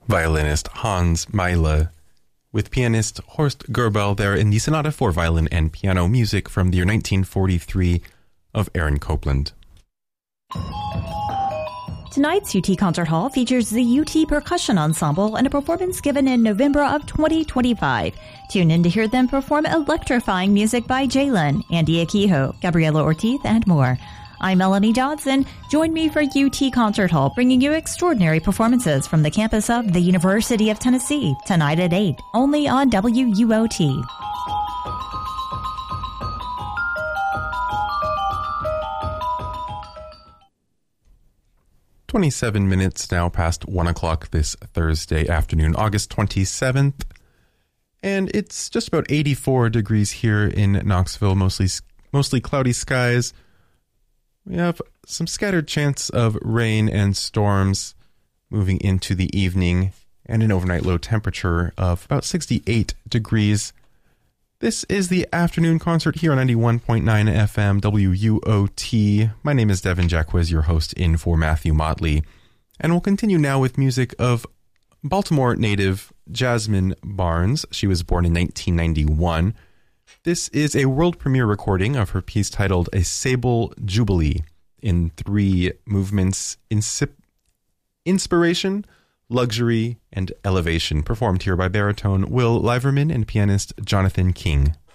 violinist Hans Meile, with pianist Horst Gerbel there in the Sonata for Violin and Piano music from the year 1943 of Aaron Copland. Tonight's UT Concert Hall features the UT Percussion Ensemble and a performance given in November of 2025. Tune in to hear them perform electrifying music by Jalen, Andy Akiho, Gabriela Ortiz, and more. I'm Melanie Johnson. Join me for UT Concert Hall, bringing you extraordinary performances from the campus of the University of Tennessee, tonight at 8, only on WUOT. 27 minutes now past 1 o'clock this Thursday afternoon, August 27th. And it's just about 84 degrees here in Knoxville, mostly cloudy skies. We have some scattered chance of rain and storms moving into the evening, and an overnight low temperature of about 68 degrees. This is the afternoon concert here on 91.9 FM WUOT. My name is Devin Jacquez, your host in for Matthew Motley. And we'll continue now with music of Baltimore native Jasmine Barnes. She was born in 1991. This is a world premiere recording of her piece titled A Sable Jubilee in 3 movements: Inspiration, Luxury, and Elevation, performed here by baritone Will Liverman and pianist Jonathan King.